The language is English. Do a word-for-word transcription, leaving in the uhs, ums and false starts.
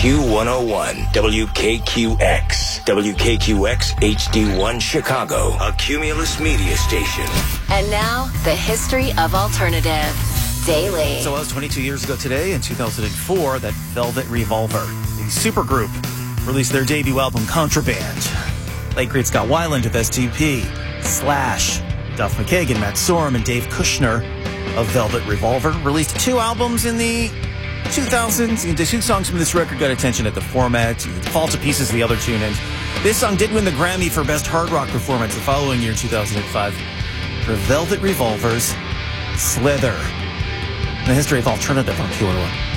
Q one oh one, W K Q X, W K Q X H D one Chicago, a Cumulus media station. And now, the history of alternative. Daily. So it was twenty-two years ago today, in two thousand four, that Velvet Revolver, the supergroup, released their debut album, Contraband. Late great Scott Weiland of S T P, Slash, Duff McKagan, Matt Sorum, and Dave Kushner of Velvet Revolver released two albums in the two thousands. The two songs from this record got attention at the Format, Fall to Pieces, the other tune, and this song did win the Grammy for Best Hard Rock Performance the following year, two thousand five, for Velvet Revolver's Slither. The history of alternative on Q one oh one.